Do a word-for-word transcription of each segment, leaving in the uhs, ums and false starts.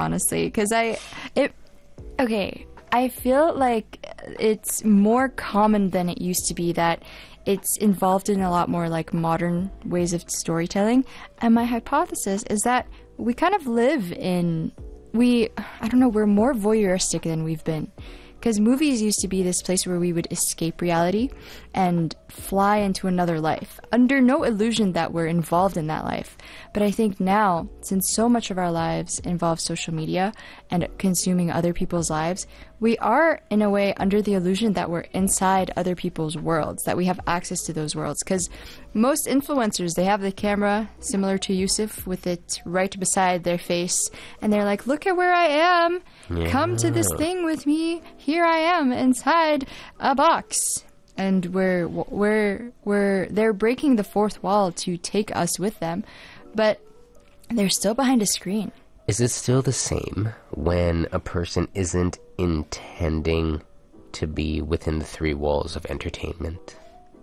honestly, because I, it, okay, I feel like it's more common than it used to be that it's involved in a lot more like modern ways of storytelling. And my hypothesis is that we kind of live in, we, I don't know, we're more voyeuristic than we've been. Because movies used to be this place where we would escape reality and fly into another life, under no illusion that we're involved in that life. But I think now, since so much of our lives involve social media and consuming other people's lives, we are, in a way, under the illusion that we're inside other people's worlds, that we have access to those worlds. Because most influencers, they have the camera, similar to Yusuf, with it right beside their face, and they're like, look at where I am. Yeah. Come to this thing with me. Here I am inside a box. And we're, we're, we're, they're breaking the fourth wall to take us with them, but they're still behind a screen. Is it still the same when a person isn't intending to be within the three walls of entertainment?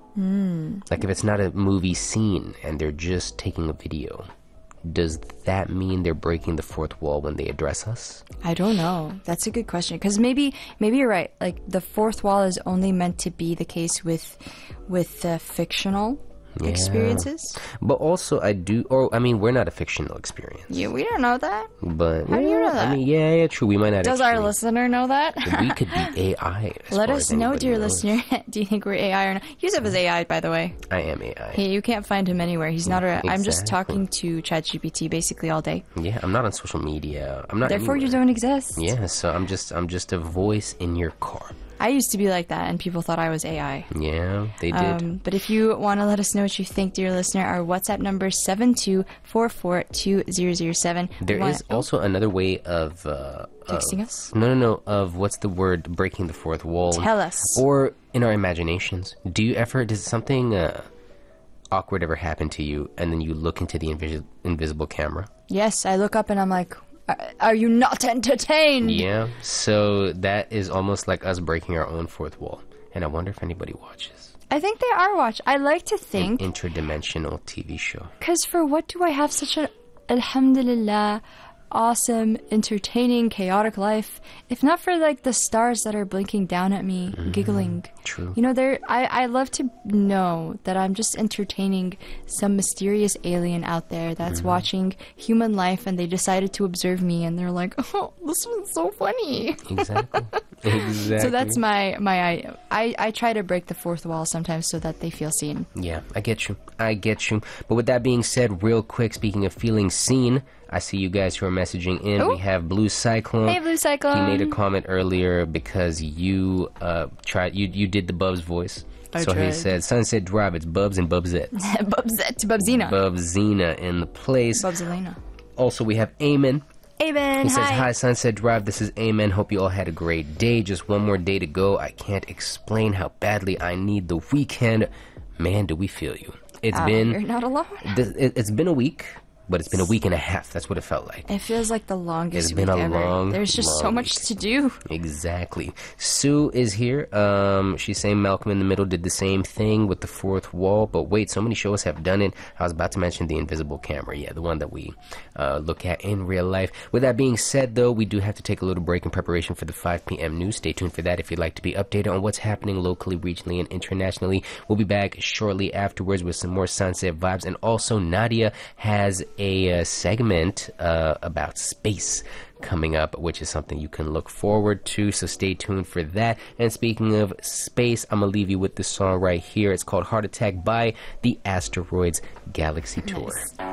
Mm. Like if it's not a movie scene and they're just taking a video, does that mean they're breaking the fourth wall when they address us? I don't know. That's a good question. Because maybe, maybe you're right. Like the fourth wall is only meant to be the case with, with uh, fictional yeah. experiences. But also, I do. Or I mean, we're not a fictional experience. Yeah, we don't know that. But how yeah, do you know that? I mean, yeah, yeah, true. We might not. Does actually, our listener know that? We could be A I. Let us know, dear knows. listener. Do you think we're A I or not? Yusuf is A I, by the way. I am A I. Hey, you can't find him anywhere. He's not a. Exactly. I'm just talking to ChatGPT basically all day. Yeah, I'm not on social media. I'm not. Therefore, anywhere. you don't exist. Yeah, so I'm just. I'm just a voice in your car. I used to be like that, and people thought I was A I. Yeah, they did. Um, but if you want to let us know what you think, dear listener, our WhatsApp number is seven two four four two zero zero seven. There wanna, is also oh. another way of... Uh, Texting of, us? No, no, no. Of, what's the word? Breaking the fourth wall. Tell us. Or in our imaginations. Do you ever... Does something uh, awkward ever happen to you, and then you look into the invis- invisible camera? Yes, I look up and I'm like... Are you not entertained? Yeah, so that is almost like us breaking our own fourth wall. And I wonder if anybody watches. I think they are watch. I like to think... An interdimensional T V show. Because for what do I have such an, alhamdulillah, awesome, entertaining, chaotic life, if not for like the stars that are blinking down at me, mm-hmm. giggling. True. You know, they're, I, I love to know that I'm just entertaining some mysterious alien out there that's mm-hmm. watching human life, and they decided to observe me, and they're like, oh, this one's so funny. Exactly. Exactly. So that's my, my I, I try to break the fourth wall sometimes so that they feel seen. Yeah, I get you. I get you. But with that being said, real quick, speaking of feeling seen, I see you guys who are messaging in. Ooh. We have Blue Cyclone. Hey, Blue Cyclone. He made a comment earlier because you uh tried you you did the Bubs voice. I so tried. He said, Sunset Drive, it's Bubs and Bubsette. Bubsette, Bubzina. Bubzina in the place. Bubzelina. Also, we have Amen. Amen, He says, hi. hi, Sunset Drive, this is Amen. Hope you all had a great day. Just one more day to go. I can't explain how badly I need the weekend. Man, do we feel you. It's oh, been... You're not alone. Th- it, it's been a week. But it's been a week and a half. That's what it felt like. It feels like the longest It's been week a ever. long, There's just long so much week. to do. Exactly. Sue is here. Um, she's saying Malcolm in the Middle did the same thing with the fourth wall. But wait, so many shows have done it. I was about to mention the invisible camera. Yeah, the one that we uh, look at in real life. With that being said, though, we do have to take a little break in preparation for the five p.m. news. Stay tuned for that if you'd like to be updated on what's happening locally, regionally, and internationally. We'll be back shortly afterwards with some more Sunset vibes. And also, Nadia has a uh, segment uh, about space coming up, which is something you can look forward to, so stay tuned for that. And speaking of space, I'm gonna leave you with this song right here. It's called Heart Attack by the Asteroids Galaxy Tour. Nice.